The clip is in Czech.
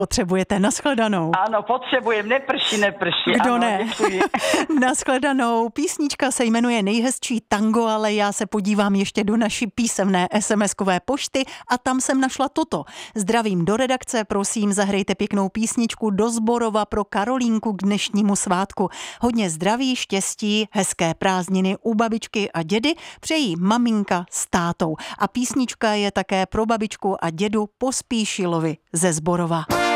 Potřebujete, nashledanou. Ano, potřebujem, neprší. Kdo ano, ne? Děkuji. Nashledanou. Písnička se jmenuje Nejhezčí tango, ale já se podívám ještě do naší písemné SMS-kové pošty a tam jsem našla toto. Zdravím do redakce, prosím, zahrejte pěknou písničku do Zborova pro Karolínku k dnešnímu svátku. Hodně zdraví, štěstí, hezké prázdniny u babičky a dědy přejí maminka s tátou. A písnička je také pro babičku a dědu Pospíšilovi ze Zborova.